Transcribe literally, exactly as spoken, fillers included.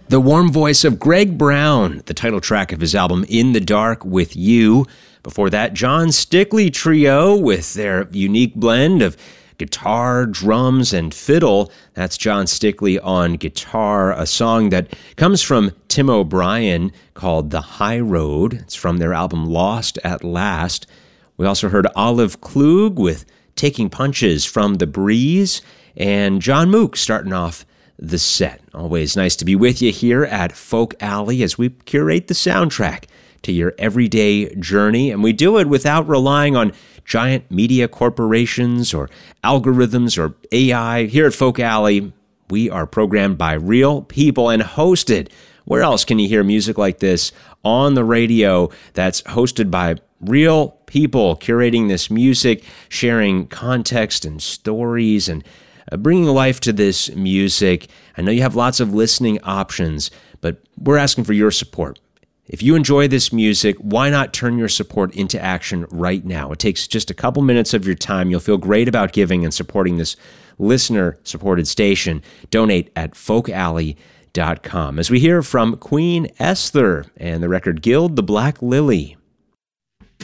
The warm voice of Greg Brown, the title track of his album In the Dark with You. Before that, John Stickley Trio with their unique blend of guitar, drums, and fiddle. That's John Stickley on guitar, a song that comes from Tim O'Brien called The High Road. It's from their album Lost at Last. We also heard Olive Klug with Taking Punches from the Breeze, and John Mook starting off the set. Always nice to be with you here at Folk Alley as we curate the soundtrack to your everyday journey, and we do it without relying on giant media corporations or algorithms or A I. Here at Folk Alley, we are programmed by real people and hosted. Where else can you hear music like this on the radio that's hosted by real people curating this music, sharing context and stories, and uh, bringing life to this music? I know you have lots of listening options, but we're asking for your support. If you enjoy this music, why not turn your support into action right now? It takes just a couple minutes of your time. You'll feel great about giving and supporting this listener-supported station. Donate at folk alley dot com. As we hear from Queen Esther and the record Gild the Black Lily.